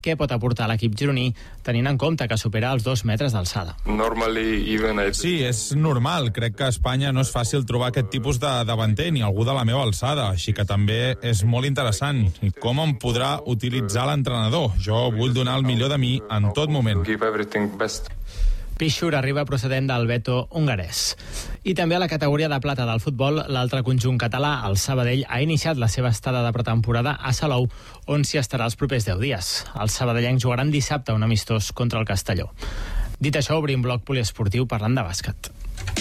què pot aportar l'equip gironí, tenint en compte que supera els 2 metres d'alçada. Sí, és normal. Crec que a Espanya no és fàcil trobar aquest tipus de davanter ni algú de la meva alçada, així que també és molt interessant. I com em podrà utilitzar l'entrenador? Jo vull donar el millor de mi en tot moment. Piszczur arriba procedent del Beto hongarès. I també a la categoria de plata del futbol, l'altre conjunt català, el Sabadell, ha iniciat la seva estada de pretemporada a Salou, on s'hi estarà els propers 10 dies. Els sabadellencs jugaran dissabte un amistós contra el Castelló. Dit això, obrim bloc poliesportiu parlant de bàsquet.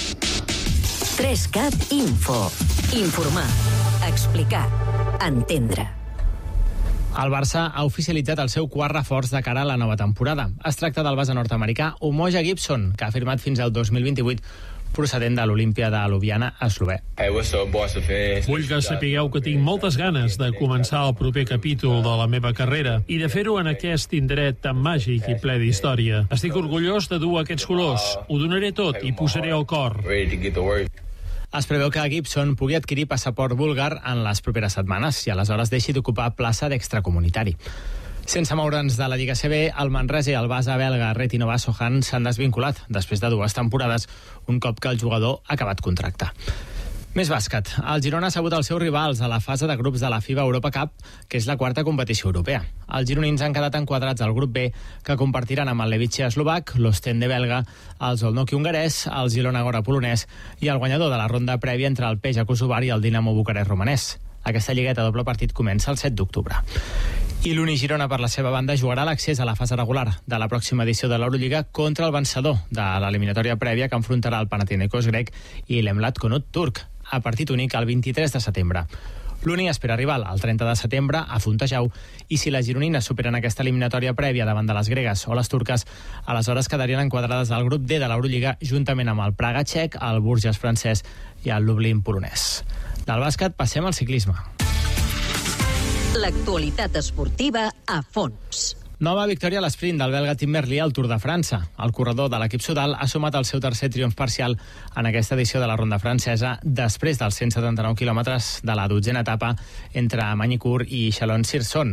3CAT Info. Informar, explicar, entendre. El Barça ha oficialitzat el seu quart reforç de cara a la nova temporada. Es tracta del base nord-americà Umoja Gibson, que ha firmat fins al 2028, procedent de l'Olimpia de Ljubljana, eslové. Vull que sapigueu que tinc moltes ganes de començar el proper capítol de la meva carrera i de fer-ho en aquest indret tan màgic i ple d'història. Estic orgullós de dur aquests colors. Ho donaré tot i posaré el cor. Es preveu que Gibson pugui adquirir passaport búlgar en les properes setmanes i aleshores deixi d'ocupar plaça d'extracomunitari. Sense moure'ns de la Lliga CB, el Manresa i el base belga Retinova Sohan s'han desvinculat després de 2 temporades, un cop que el jugador ha acabat contracte. Més bàsquet. El Girona ha sabut els seus rivals a la fase de grups de la FIBA Europa Cup, que és la 4ª competició europea. Els gironins han quedat enquadrats al grup B, que compartiran amb el Levitxe eslovac, l'Ostende belga, el Zolnoki hongarès, el Girona Gora polonès i el guanyador de la ronda prèvia entre el Peja Kosovar i el Dinamo Bucarest romanès. Aquesta lligueta doble partit comença el 7 d'octubre. I l'Uni Girona, per la seva banda, jugarà l'accés a la fase regular de la pròxima edició de l'Eurolliga contra el vencedor de l'eliminatòria prèvia que enfrontarà el Panathinaikos grec i l'Emlat Konut turc, a partit únic el 23 de setembre. L'Uni espera rival el 30 de setembre a Fontejau i si les gironines superen aquesta eliminatòria prèvia davant de les gregues o les turques, aleshores quedarien enquadrades al grup D de l'Eurolliga juntament amb el Praga txec, el Bourges francès i el Lublin polonès. Del bàsquet passem al ciclisme. L'actualitat esportiva a fons. Nova victòria a l'esprint del belga Tim Merlier al Tour de França. El corredor de l'equip sudal ha sumat el seu tercer triomf parcial en aquesta edició de la ronda francesa després dels 179 quilòmetres de la 12ª etapa entre Magny-Cours i Chalon-sur-Saône.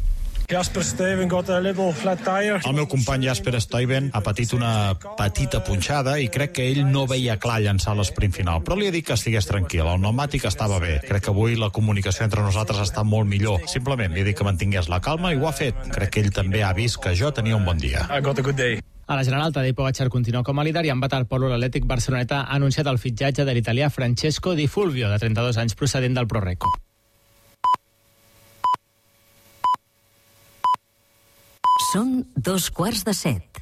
El meu company Jasper Stuyven ha patit una petita punxada i crec que ell no veia clar llançar l'esprint final, però li he dit que estigués tranquil, el pneumàtic estava bé. Crec que avui la comunicació entre nosaltres està molt millor. Simplement li he dit que mantingués la calma i ho ha fet. Crec que ell també ha vist que jo tenia un bon dia. A la general, Tadej Pogačar continua com a líder i en bat al polo l'Atlètic Barceloneta ha anunciat el fitxatge de l'italià Francesco Di Fulvio, de 32 anys, procedent del Proreco. Són 7:15.